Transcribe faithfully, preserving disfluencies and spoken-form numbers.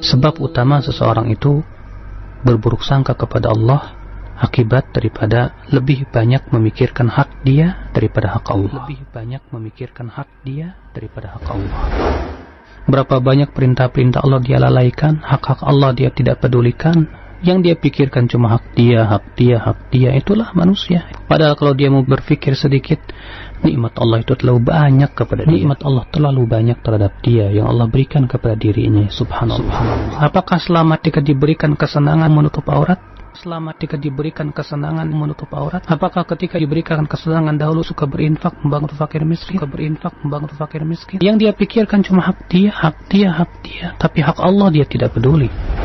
Sebab utama seseorang itu berburuk sangka kepada Allah akibat daripada lebih banyak memikirkan hak dia daripada hak Allah. Lebih banyak memikirkan hak dia daripada hak Allah. Berapa banyak perintah-perintah Allah dia lalaikan, hak-hak Allah dia tidak pedulikan. Yang dia pikirkan cuma hak dia, hak dia, hak dia. Itulah manusia. Padahal kalau dia mau berpikir sedikit, nikmat Allah itu terlalu banyak kepada dia. Nikmat Allah terlalu banyak terhadap dia yang Allah berikan kepada dirinya. Subhanallah. Apakah selamat jika diberikan kesenangan menutup aurat? Selamat jika diberikan kesenangan menutup aurat? Apakah ketika diberikan kesenangan dahulu suka berinfak membantu fakir miskin? Suka berinfak membantu fakir miskin? Yang dia pikirkan cuma hak dia, hak dia, hak dia. Tapi hak Allah dia tidak peduli.